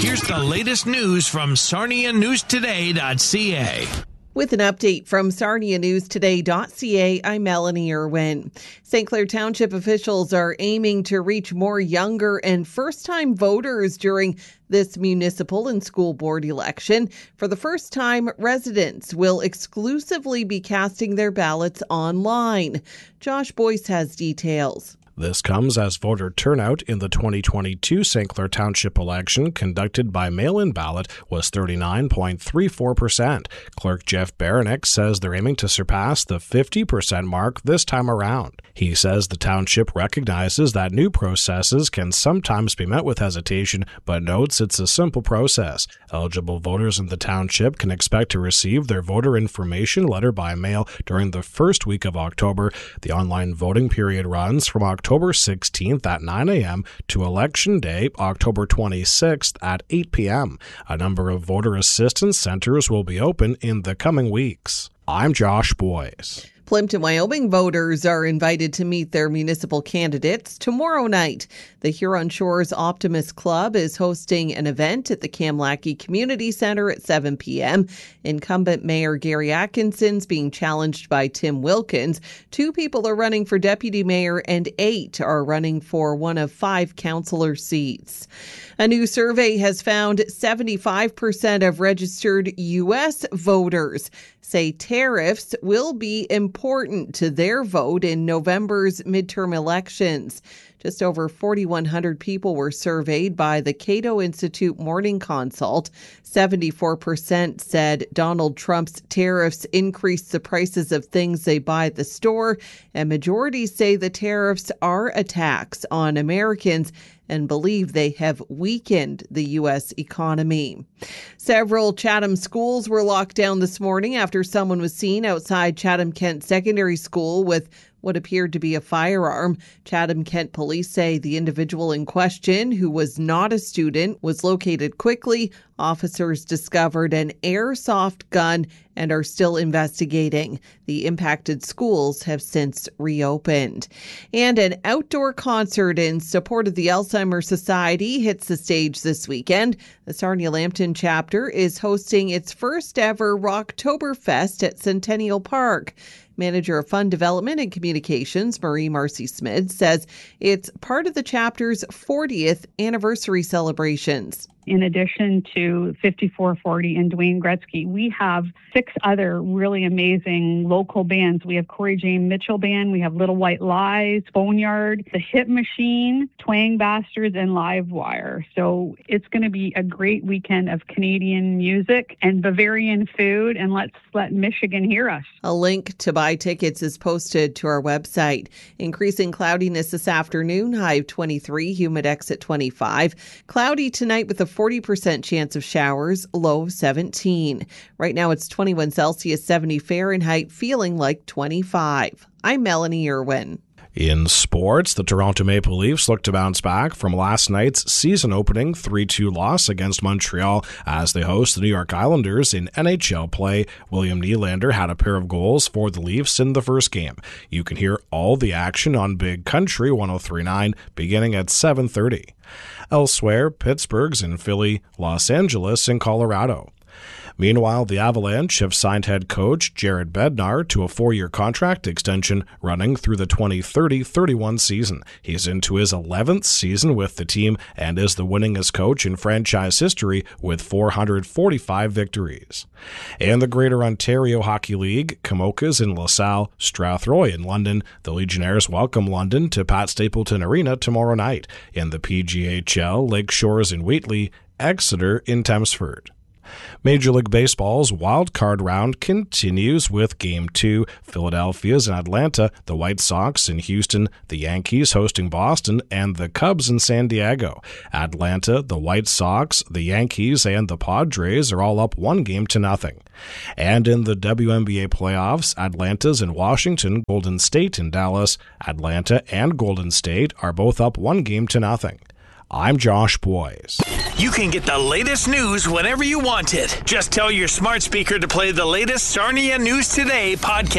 here's the latest news from SarniaNewsToday.ca. With an update from SarniaNewsToday.ca, I'm Melanie Irwin. St. Clair Township officials are aiming to reach more younger and first-time voters during this municipal and school board election. For the first time, residents will exclusively be casting their ballots online. Josh Boyce has details. This comes as voter turnout in the 2022 St. Clair Township election conducted by mail-in ballot was 39.34%. Clerk Jeff Baranek says they're aiming to surpass the 50% mark this time around. He says the township recognizes that new processes can sometimes be met with hesitation, but notes it's a simple process. Eligible voters in the township can expect to receive their voter information letter by mail during the first week of October. The online voting period runs from October 16th at 9 a.m. to Election Day, October 26th at 8 p.m. A number of voter assistance centers will be open in the coming weeks. I'm Josh Boyce. Plimpton, Wyoming voters are invited to meet their municipal candidates tomorrow night. The Huron Shores Optimist Club is hosting an event at the Kamlaki Community Center at 7 p.m. Incumbent Mayor Gary Atkinson's being challenged by Tim Wilkins. 2 people are running for deputy mayor and 8 are running for one of 5 councillor seats. A new survey has found 75% of registered U.S. voters say tariffs will be important to their vote in November's midterm elections. Just over 4,100 people were surveyed by the Cato Institute Morning Consult. 74% said Donald Trump's tariffs increased the prices of things they buy at the store, and majorities say the tariffs are a tax on Americans and believe they have weakened the U.S. economy. Several Chatham schools were locked down this morning after someone was seen outside Chatham-Kent Secondary School with what appeared to be a firearm. Chatham-Kent police say the individual in question, who was not a student, was located quickly. Officers discovered an airsoft gun and are still investigating. The impacted schools have since reopened. And an outdoor concert in support of the Alzheimer's Society hits the stage this weekend. The Sarnia Lambton chapter is hosting its first ever Rocktoberfest at Centennial Park. Manager of Fund Development and Communications, Marie Marcy Smith, says it's part of the chapter's 40th anniversary celebrations. In addition to 5440 and Dwayne Gretzky, we have 6 other really amazing local bands. We have Corey Jane Mitchell Band, we have Little White Lies, Boneyard, The Hit Machine, Twang Bastards, and Livewire. So it's going to be a great weekend of Canadian music and Bavarian food, and let's let Michigan hear us. A link to buy tickets is posted to our website. Increasing cloudiness this afternoon, high of 23, humid exit 25. Cloudy tonight with a 40% chance of showers, low of 17. Right now it's 21 Celsius, 70 Fahrenheit, feeling like 25. I'm Melanie Irwin. In sports, the Toronto Maple Leafs look to bounce back from last night's season-opening 3-2 loss against Montreal as they host the New York Islanders in NHL play. William Nylander had a pair of goals for the Leafs in the first game. You can hear all the action on Big Country 103.9 beginning at 7:30. Elsewhere, Pittsburgh's in Philly, Los Angeles in Colorado. Meanwhile, the Avalanche have signed head coach Jared Bednar to a 4-year contract extension running through the 2030-31 season. He's into his 11th season with the team and is the winningest coach in franchise history with 445 victories. And the Greater Ontario Hockey League, Camokas in LaSalle, Strathroy in London. The Legionnaires welcome London to Pat Stapleton Arena tomorrow night. In the PGHL, Lake Shores in Wheatley, Exeter in Thamesford. Major League Baseball's wild card round continues with Game 2. Philadelphia's in Atlanta, the White Sox in Houston, the Yankees hosting Boston, and the Cubs in San Diego. Atlanta, the White Sox, the Yankees, and the Padres are all up 1-0. And in the WNBA playoffs, Atlanta's in Washington, Golden State in Dallas. Atlanta and Golden State are both up 1-0. I'm Josh Boyce. You can get the latest news whenever you want it. Just tell your smart speaker to play the latest Sarnia News Today podcast.